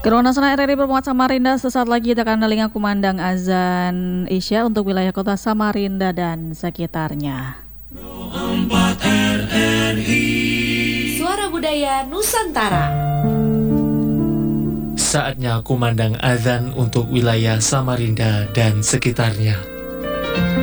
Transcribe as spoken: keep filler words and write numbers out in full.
Gerakan Nasional R R I Permuat Samarinda sesaat lagi kita akan dengar kumandang azan Isya untuk wilayah kota Samarinda dan sekitarnya. empat R R I Suara Budaya Nusantara. Saatnya kumandang azan untuk wilayah Samarinda dan sekitarnya.